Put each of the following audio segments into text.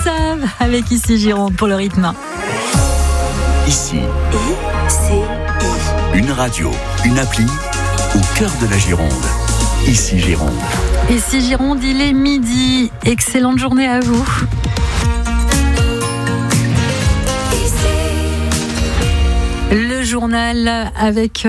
Savent avec Ici Gironde pour le rythme. Ici, une radio, une appli au cœur de la Gironde. Ici Gironde. Ici Gironde, il est midi. Excellente journée à vous. Le journal avec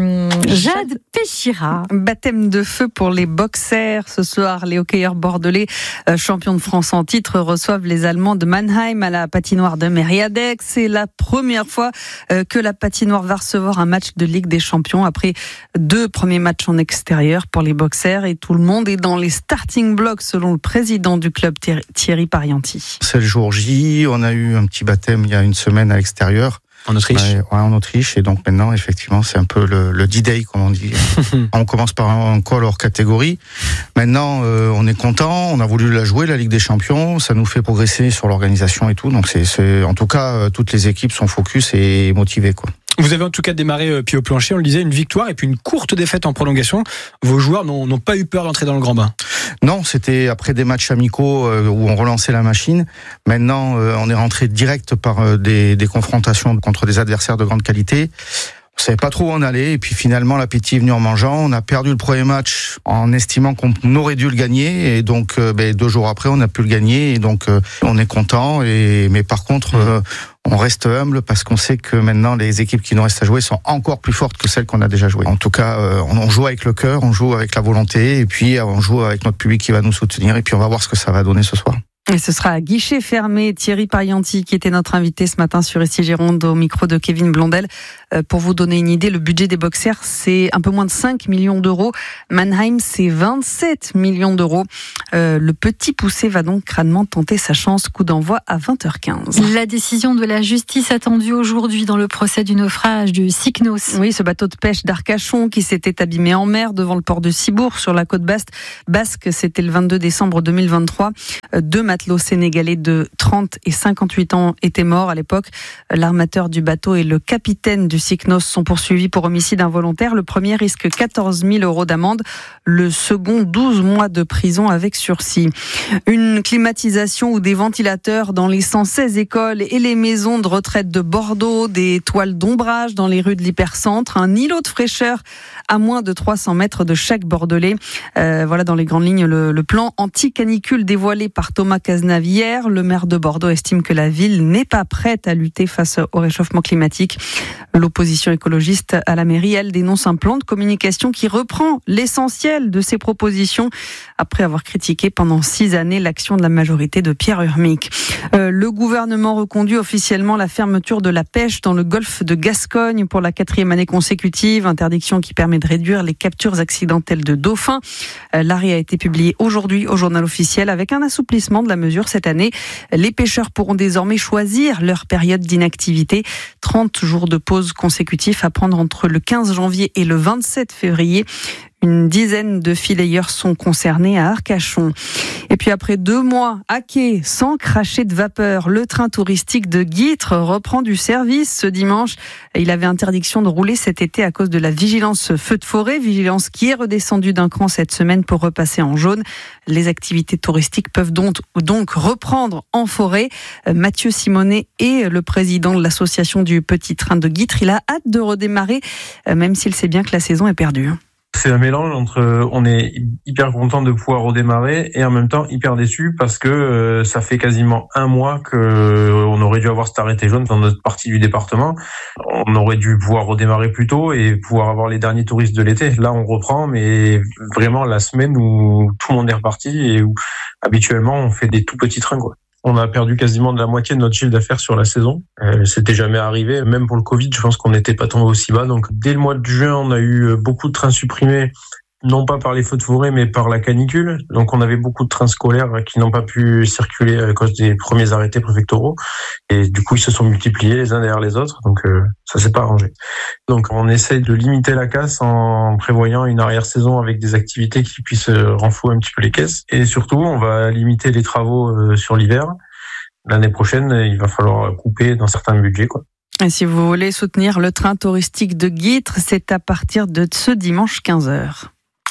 Jade Péchira. Baptême de feu pour les boxers. Ce soir, les hockeyeurs bordelais, champions de France en titre, reçoivent les Allemands de Mannheim à la patinoire de Mériadeck. C'est la première fois que la patinoire va recevoir un match de Ligue des Champions après 2 premiers matchs en extérieur pour les boxers. Et tout le monde est dans les starting blocks selon le président du club, Thierry Parianti. C'est le jour J. On a eu un petit baptême il y a une semaine à l'extérieur. En Autriche. Ouais, en Autriche. Et donc maintenant, effectivement, c'est un peu le D-Day, comme on dit. On commence par un call hors catégorie. Maintenant, on est content. On a voulu la jouer, la Ligue des Champions. Ça nous fait progresser sur l'organisation et tout. Donc c'est en tout cas, toutes les équipes sont focus et motivées, quoi. Vous avez en tout cas démarré pied au plancher, on le disait, une victoire et puis une courte défaite en prolongation. Vos joueurs n'ont pas eu peur d'entrer dans le grand bain. Non, c'était après des matchs amicaux où on relançait la machine. Maintenant, on est rentré direct par des confrontations contre des adversaires de grande qualité. On savait pas trop où on allait et puis finalement l'appétit est venu en mangeant. On a perdu le premier match en estimant qu'on aurait dû le gagner et donc 2 jours après on a pu le gagner et donc on est content. Mais par contre on reste humble parce qu'on sait que maintenant les équipes qui nous restent à jouer sont encore plus fortes que celles qu'on a déjà jouées. En tout cas, on joue avec le cœur, on joue avec la volonté et puis on joue avec notre public qui va nous soutenir et puis on va voir ce que ça va donner ce soir. Et ce sera à guichet fermé. Thierry Parianti, qui était notre invité ce matin sur Ici Gironde au micro de Kevin Blondel. Pour vous donner une idée, le budget des boxers, c'est un peu moins de 5 millions d'euros. Mannheim, c'est 27 millions d'euros. Le petit poussé va donc crânement tenter sa chance. Coup d'envoi à 20h15. La décision de la justice attendue aujourd'hui dans le procès du naufrage du Cycnos. Oui, ce bateau de pêche d'Arcachon qui s'était abîmé en mer devant le port de Cibourg sur la côte basque. C'était le 22 décembre 2023. 2 matelots sénégalais de 30 et 58 ans étaient morts à l'époque. L'armateur du bateau et le capitaine du Cycnos sont poursuivis pour homicide involontaire. Le premier risque 14 000 € d'amende. Le second, 12 mois de prison avec sursis. Une climatisation ou des ventilateurs dans les 116 écoles et les maisons de retraite de Bordeaux, des toiles d'ombrage dans les rues de l'hypercentre, un îlot de fraîcheur à moins de 300 mètres de chaque Bordelais. Voilà dans les grandes lignes le plan anti-canicule dévoilé par Thomas Cazenave hier. Le maire de Bordeaux estime que la ville n'est pas prête à lutter face au réchauffement climatique. L'opposition écologiste à la mairie, elle, dénonce un plan de communication qui reprend l'essentiel de ses propositions après avoir critiqué pendant 6 années l'action de la majorité de Pierre Urmic. Le gouvernement reconduit officiellement la fermeture de la pêche dans le golfe de Gascogne pour la 4e année consécutive. Interdiction qui permet de réduire les captures accidentelles de dauphins. L'arrêt a été publié aujourd'hui au journal officiel avec un assouplissement de la mesure cette année. Les pêcheurs pourront désormais choisir leur période d'inactivité. 30 jours de pause consécutifs à prendre entre le 15 janvier et le 27 février. Une dizaine de fileyeurs sont concernés à Arcachon. Et puis après 2 mois à quai, sans cracher de vapeur, le train touristique de Guîtres reprend du service ce dimanche. Il avait interdiction de rouler cet été à cause de la vigilance feu de forêt, vigilance qui est redescendue d'un cran cette semaine pour repasser en jaune. Les activités touristiques peuvent donc reprendre en forêt. Mathieu Simonet est le président de l'association du Petit Train de Guîtres. Il a hâte de redémarrer, même s'il sait bien que la saison est perdue. C'est un mélange entre on est hyper content de pouvoir redémarrer et en même temps hyper déçu parce que ça fait quasiment 1 mois que on aurait dû avoir cet arrêté jaune dans notre partie du département. On aurait dû pouvoir redémarrer plus tôt et pouvoir avoir les derniers touristes de l'été. Là, on reprend, mais vraiment la semaine où tout le monde est reparti et où habituellement on fait des tout petits trains, quoi. On a perdu quasiment de la moitié de notre chiffre d'affaires sur la saison. C'était jamais arrivé. Même pour le Covid, je pense qu'on n'était pas tombé aussi bas. Donc, dès le mois de juin, on a eu beaucoup de trains supprimés, non pas par les feux de forêt, mais par la canicule. Donc, on avait beaucoup de trains scolaires qui n'ont pas pu circuler à cause des premiers arrêtés préfectoraux. Et du coup, ils se sont multipliés les uns derrière les autres. Donc, ça s'est pas arrangé. Donc, on essaye de limiter la casse en prévoyant une arrière-saison avec des activités qui puissent renflouer un petit peu les caisses. Et surtout, on va limiter les travaux sur l'hiver. L'année prochaine, il va falloir couper dans certains budgets, quoi. Et si vous voulez soutenir le train touristique de Guîtres, c'est à partir de ce dimanche 15h.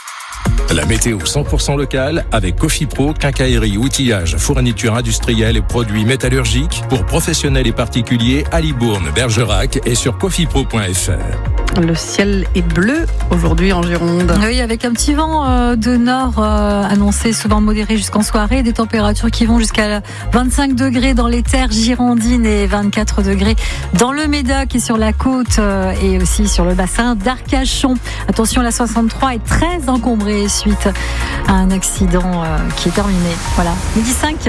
La météo 100% locale avec Cofipro, quincaillerie, outillage, fourniture industrielle et produits métallurgiques pour professionnels et particuliers à Libourne, Bergerac et sur cofipro.fr. Le ciel est bleu aujourd'hui en Gironde. Oui, avec un petit vent de nord annoncé souvent modéré jusqu'en soirée, des températures qui vont jusqu'à 25 degrés dans les terres girondines et 24 degrés dans le Médoc et sur la côte et aussi sur le bassin d'Arcachon. Attention, la 63 est très encombrée suite à un accident qui est terminé. Voilà, 12h05.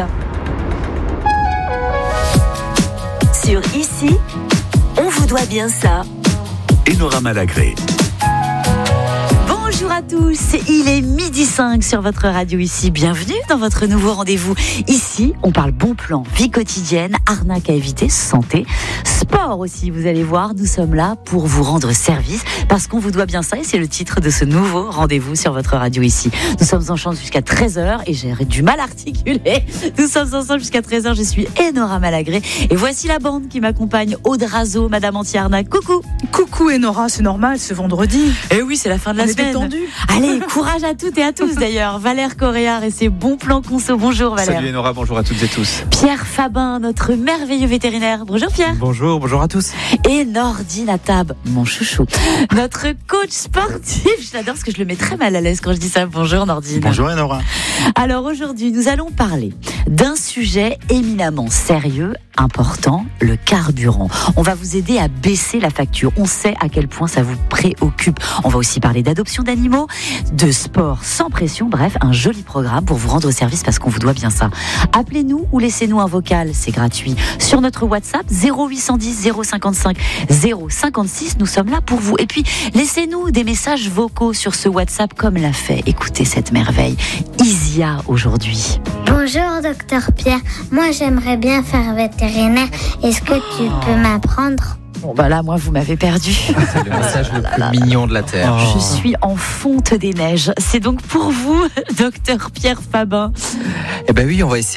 Sur Ici, on vous doit bien ça. Enora Malagré. Bonjour à tous, il est 12h05 sur votre radio Ici. Bienvenue dans votre nouveau rendez-vous. Ici, on parle bon plan, vie quotidienne, arnaque à éviter, santé, sport aussi. Vous allez voir, nous sommes là pour vous rendre service parce qu'on vous doit bien ça et c'est le titre de ce nouveau rendez-vous sur votre radio Ici. Nous sommes ensemble jusqu'à 13h et j'ai du mal à articuler. Nous sommes ensemble jusqu'à 13h, je suis Enora Malagré et voici la bande qui m'accompagne. Aude Razo, Madame Anti-Arnaque, coucou. Coucou Enora, c'est normal, c'est vendredi. Eh oui, c'est la fin de la semaine. Allez, courage à toutes et à tous d'ailleurs. Valère Coréard et ses bons plans conso. Bonjour Valère. Salut Enora, bonjour à toutes et tous. Pierre Fabin, notre merveilleux vétérinaire. Bonjour Pierre. Bonjour à tous. Et Nordine Atab, mon chouchou. Notre coach sportif. Je l'adore parce que je le mets très mal à l'aise quand je dis ça. Bonjour Nordine. Bonjour Enora. Alors aujourd'hui, nous allons parler d'un sujet éminemment sérieux, important, le carburant. On va vous aider à baisser la facture. On sait à quel point ça vous préoccupe. On va aussi parler d'adoption d'animaux, de sport sans pression, bref, un joli programme pour vous rendre service parce qu'on vous doit bien ça. Appelez-nous ou laissez-nous un vocal, c'est gratuit. Sur notre WhatsApp 0810 055 056, nous sommes là pour vous. Et puis, laissez-nous des messages vocaux sur ce WhatsApp comme l'a fait, écoutez cette merveille, Isia aujourd'hui. Bonjour docteur Pierre, moi j'aimerais bien faire vétérinaire, est-ce que tu peux m'apprendre ? Bon bah là, moi vous m'avez perdu. C'est le message le plus mignon de la Terre. Je suis en fonte des neiges. C'est donc pour vous, docteur Pierre Fabin. Eh ben oui, on va essayer